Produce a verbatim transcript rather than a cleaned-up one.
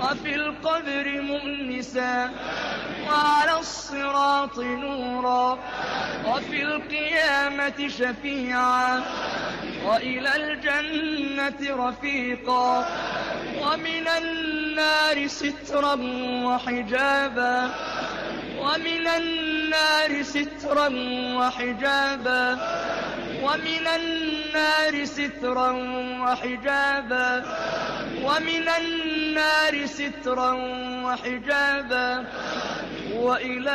وفي القبر مؤنسا وعلى الصراط نورا وفي القيامة شفيعا وإلى الجنة رفيقا ومن النار سترا وحجابا ومن النار سترا وحجابا ومن النار سترا وحجابا ومن النار سترا وحجابا وإلى